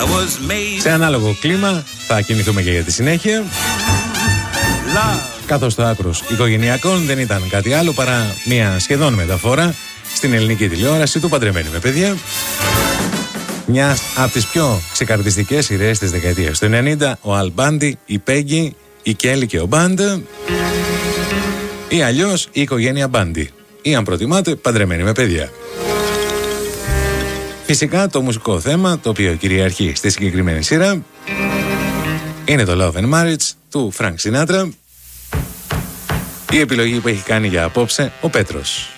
Σε ανάλογο κλίμα θα κινηθούμε και για τη συνέχεια. Καθώς το άκρος οικογενειακών δεν ήταν κάτι άλλο παρά μια σχεδόν μεταφορά στην ελληνική τηλεόραση του Παντρεμένοι με παιδιά. Μια από τις πιο ξεκαρδιστικές σειρές της δεκαετίας του 90, ο Αλ Μπάντι, η Πέγγι, η Κέλη και ο Μπάντ, ή αλλιώς η οικογένεια Μπάντι, ή αν προτιμάτε Παντρεμένοι με παιδιά. Φυσικά το μουσικό θέμα το οποίο κυριαρχεί στη συγκεκριμένη σειρά είναι το Love and Marriage του Frank Sinatra, η επιλογή που έχει κάνει για απόψε ο Πέτρος.